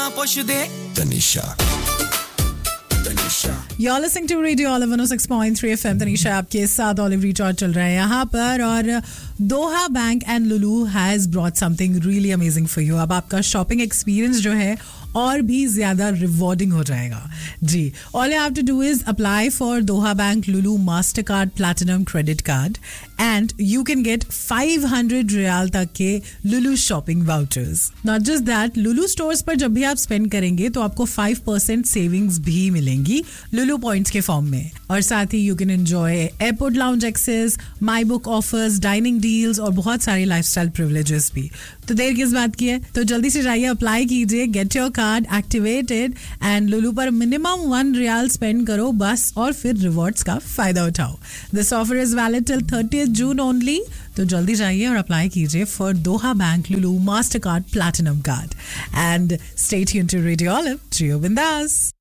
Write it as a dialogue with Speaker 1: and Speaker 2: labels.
Speaker 1: Tanisha.
Speaker 2: You're listening to Radio Olive 106.3 FM. Tanisha आपके साथ olive रिचॉर्ड चल रहा है यहाँ पर और दोहा bank and Lulu has brought something really amazing for you. अब आपका शॉपिंग एक्सपीरियंस जो है और भी ज्यादा रिवॉर्डिंग हो जाएगा जी. All you have to do is apply for Doha bank Lulu master card platinum credit card and you can get 500 riyal तक के Lulu shopping vouchers. Not just that, Lulu stores पर जब भी आप स्पेंड करेंगे तो आपको 5% सेविंग्स भी मिलेंगी लुलू पॉइंट्स के फॉर्म में. और साथ ही you can enjoy airport lounge access, my book offers, dining deals और बहुत सारे लाइफस्टाइल प्रिविलेजेस भी. तो देर किस बात की है, तो जल्दी से जाइए, अप्लाई कीजिए, get your card activated and Lulu पर मिनिमम 1 रियाल स्पेंड करो बस और फिर रिवॉर्ड्स का फायदा उठाओ. This offer is valid till 30th June only. तो जल्दी जाइए और अप्लाई कीजिए for Doha bank Lulu master card platinum card and stay tuned to radio olive. जियो बिंदास.